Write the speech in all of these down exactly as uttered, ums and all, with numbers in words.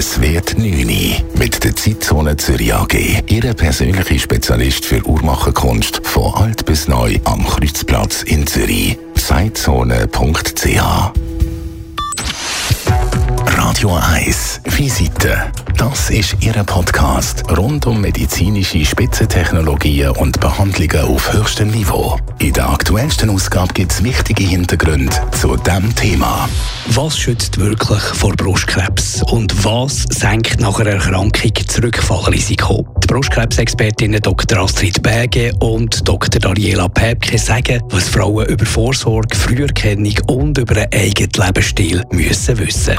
Es wird neun Uhr mit der Zeitzone Zürich A G. Ihr persönlicher Spezialist für Uhrmacherkunst von alt bis neu am Kreuzplatz in Zürich. zeitzone punkt c h. Radio eins Visite. Das ist Ihr Podcast rund um medizinische Spitzentechnologien und Behandlungen auf höchstem Niveau. In der aktuellsten Ausgabe gibt es wichtige Hintergründe zu diesem Thema. Was schützt wirklich vor Brustkrebs und was senkt nach einer Erkrankung das Rückfallrisiko? Die Brustkrebsexpertinnen Doktor Astrid Bäge und Doktor Daniela Päbke sagen, was Frauen über Vorsorge, Früherkennung und über einen eigenen Lebensstil müssen wissen.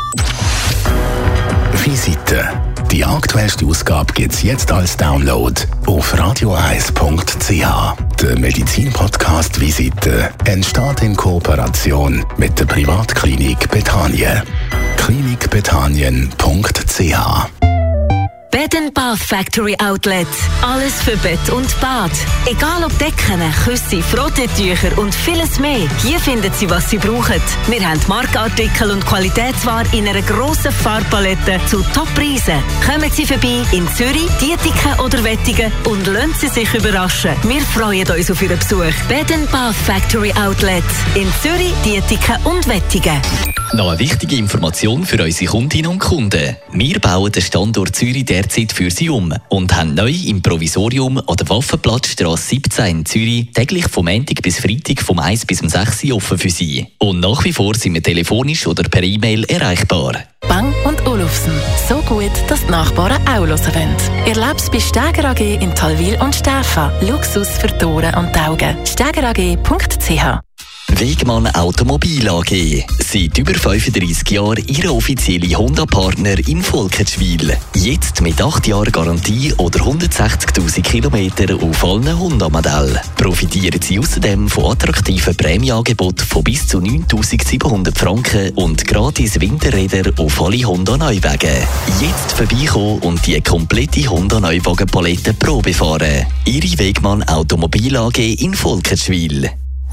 Visite. Die aktuellste Ausgabe gibt es jetzt als Download auf radio eins punkt c h. Der Medizin-Podcast Visite entsteht in Kooperation mit der Privatklinik Bethanien. klinik bethanien punkt c h. Bed and Bath Factory Outlet. Alles für Bett und Bad. Egal ob Decken, Küsse, Frottentücher und vieles mehr. Hier finden Sie, was Sie brauchen. Wir haben Markenartikel und Qualitätsware in einer grossen Farbpalette zu Top-Preisen. Kommen Sie vorbei in Zürich, Dietiken oder Wettigen und lassen Sie sich überraschen. Wir freuen uns auf Ihren Besuch. Bed and Bath Factory Outlet in Zürich, Dietiken und Wettigen. Noch eine wichtige Information für unsere Kundinnen und Kunden. Wir bauen den Standort Zürich derzeit für Sie um und haben neu im Provisorium an der Waffenplatzstrasse siebzehn in Zürich täglich vom Montag bis Freitag vom eins bis um sechs Uhr offen für Sie. Und nach wie vor sind wir telefonisch oder per E-Mail erreichbar. Bang und Olufsen. So gut, dass die Nachbarn auch hören wollen. Erleb's bei Steger A G in Talwil und Stäfa. Luxus für die Ohren und die Augen. steger a g punkt c h. Wegmann Automobil A G. Seit über fünfunddreissig Jahren Ihr offizieller Honda-Partner in Volkenschwil. Jetzt mit acht Jahren Garantie oder hundertsechzigtausend Kilometer auf allen Honda-Modellen. Profitieren Sie außerdem von attraktiven Prämieangeboten von bis zu neuntausendsiebenhundert Franken und gratis Winterräder auf alle Honda-Neuwagen. Jetzt vorbeikommen und die komplette Honda-Neuwagen-Palette Probe fahren. Ihre Wegmann Automobil A G in Volkenschwil.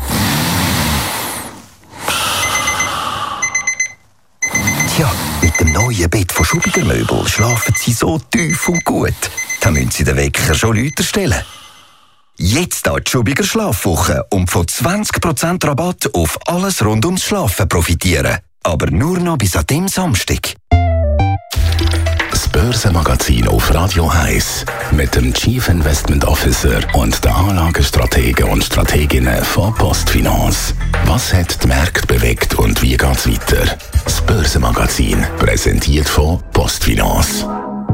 Ja, mit dem neuen Bett von Schubiger Möbel schlafen Sie so tief und gut. Da müssen Sie den Wecker schon lauter stellen. Jetzt an die Schubiger Schlafwoche und von zwanzig Prozent Rabatt auf alles rund ums Schlafen profitieren. Aber nur noch bis an dem Samstag. Das Börsenmagazin auf Radio eins mit dem Chief Investment Officer und den Anlagestrategen und Strateginnen von Postfinance. Was hat die Märkte bewegt und wie geht's weiter? Das Börsenmagazin, präsentiert von Postfinance.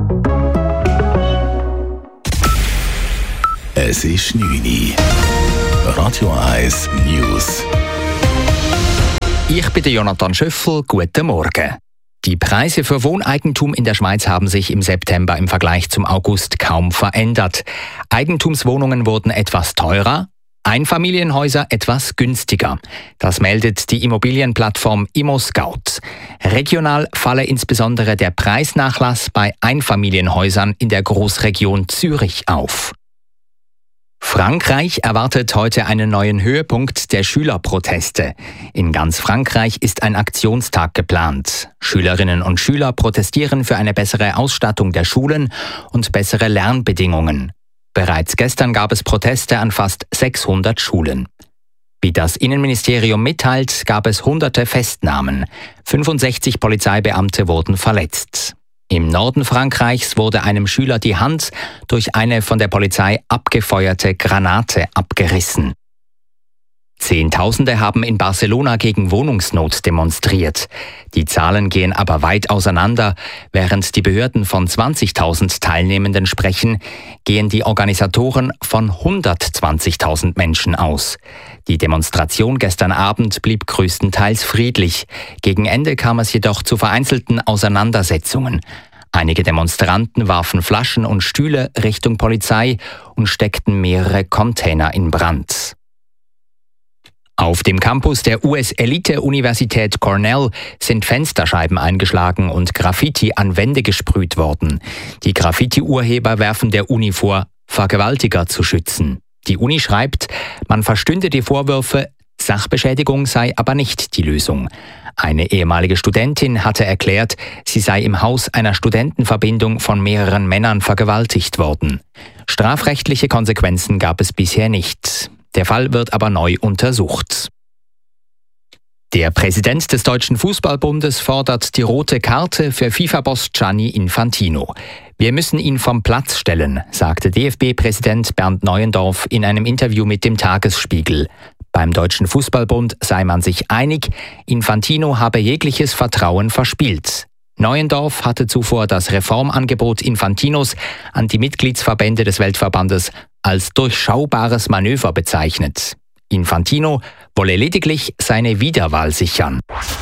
Es ist neun Uhr. Radio eins News. Ich bin der Jonathan Schöffel. Guten Morgen. Die Preise für Wohneigentum in der Schweiz haben sich im September im Vergleich zum August kaum verändert. Eigentumswohnungen wurden etwas teurer, Einfamilienhäuser etwas günstiger. Das meldet die Immobilienplattform ImmoScout. Regional falle insbesondere der Preisnachlass bei Einfamilienhäusern in der Großregion Zürich auf. Frankreich erwartet heute einen neuen Höhepunkt der Schülerproteste. In ganz Frankreich ist ein Aktionstag geplant. Schülerinnen und Schüler protestieren für eine bessere Ausstattung der Schulen und bessere Lernbedingungen. Bereits gestern gab es Proteste an fast sechshundert Schulen. Wie das Innenministerium mitteilt, gab es hunderte Festnahmen. fünfundsechzig Polizeibeamte wurden verletzt. Im Norden Frankreichs wurde einem Schüler die Hand durch eine von der Polizei abgefeuerte Granate abgerissen. Zehntausende haben in Barcelona gegen Wohnungsnot demonstriert. Die Zahlen gehen aber weit auseinander. Während die Behörden von zwanzigtausend Teilnehmenden sprechen, gehen die Organisatoren von hundertzwanzigtausend Menschen aus. Die Demonstration gestern Abend blieb größtenteils friedlich. Gegen Ende kam es jedoch zu vereinzelten Auseinandersetzungen. Einige Demonstranten warfen Flaschen und Stühle Richtung Polizei und steckten mehrere Container in Brand. Auf dem Campus der U S-Elite-Universität Cornell sind Fensterscheiben eingeschlagen und Graffiti an Wände gesprüht worden. Die Graffiti-Urheber werfen der Uni vor, Vergewaltiger zu schützen. Die Uni schreibt, man verstünde die Vorwürfe, Sachbeschädigung sei aber nicht die Lösung. Eine ehemalige Studentin hatte erklärt, sie sei im Haus einer Studentenverbindung von mehreren Männern vergewaltigt worden. Strafrechtliche Konsequenzen gab es bisher nicht. Der Fall wird aber neu untersucht. Der Präsident des Deutschen Fußballbundes fordert die rote Karte für FIFA-Boss Gianni Infantino. Wir müssen ihn vom Platz stellen, sagte D F B-Präsident Bernd Neuendorf in einem Interview mit dem Tagesspiegel. Beim Deutschen Fußballbund sei man sich einig, Infantino habe jegliches Vertrauen verspielt. Neuendorf hatte zuvor das Reformangebot Infantinos an die Mitgliedsverbände des Weltverbandes als durchschaubares Manöver bezeichnet. Infantino wolle lediglich seine Wiederwahl sichern.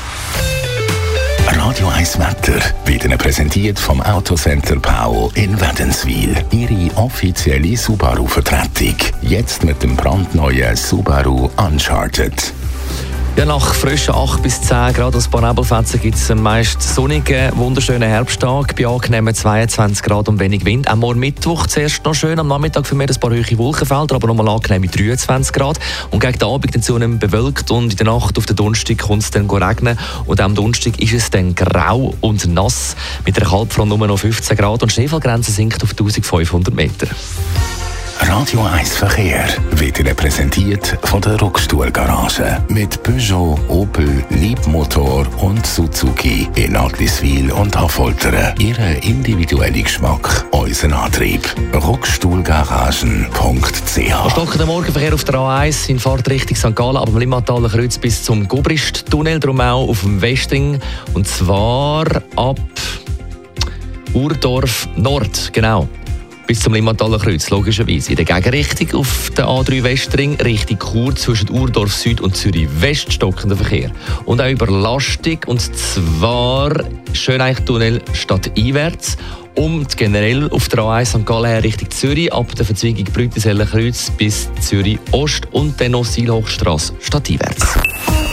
Radio eins Wetter wird Ihnen präsentiert vom Autocenter Pau in Wädenswil. Ihre offizielle Subaru-Vertretung. Jetzt mit dem brandneuen Subaru Uncharted. Ja, nach frischen acht bis zehn Grad als paar Nebelfetzen gibt es einen meist sonnigen, wunderschönen Herbsttag bei angenehmen zweiundzwanzig Grad und wenig Wind. Auch morgen Mittwoch zuerst noch schön, am Nachmittag für mehr ein paar hohe Wolkenfelder, aber nochmal angenehm mit dreiundzwanzig Grad. Und gegen den Abend dann zunehmend bewölkt und in der Nacht auf den Donnerstag kommt es dann regnen. Und am Donnerstag ist es dann grau und nass mit einer Kaltfront nur noch fünfzehn Grad und die Schneefallgrenze sinkt auf eintausendfünfhundert Meter. Radio eins Verkehr wird Ihnen präsentiert von der Rockstuhl-Garage. Mit Peugeot, Opel, Liebmotor und Suzuki in Adliswil und Affoltern. Ihren individuellen Geschmack, unseren Antrieb. rockstuhlgaragen punkt c h. Stockender Morgenverkehr auf der A eins in Fahrtrichtung Sankt Gallen, aber im Limmataler Kreuz bis zum Gobrist-Tunnel, darum auch auf dem Westring. Und zwar ab Urdorf Nord, genau. Bis zum Limmataler Kreuz, logischerweise. In der Gegenrichtung auf der A drei Westring, Richtung Chur zwischen Urdorf Süd und Zürich West stockender Verkehr. Und auch Überlastung, und zwar Schöneichtunnel stadteinwärts und generell auf der A eins Sankt Gallen her Richtung Zürich, ab der Verzweigung Brütiseller Kreuz bis Zürich Ost und dann noch Seilhochstrasse stadteinwärts.